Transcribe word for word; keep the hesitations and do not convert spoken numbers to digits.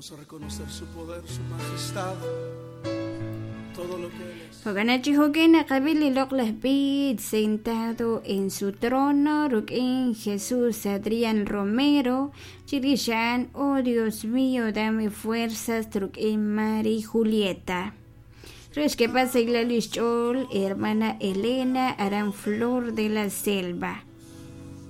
Vamos a reconocer su poder, su majestad, todo lo que Él es. Paganachi Hogena Kabili Loklas Bid, sentado en su trono, Rukin Jesús Adrián Romero, Chirishan, oh Dios mío, dame fuerzas, Trukin Mari Julieta. Tres que pasa Iglalichol, hermana Elena, Aranflor de la Selva.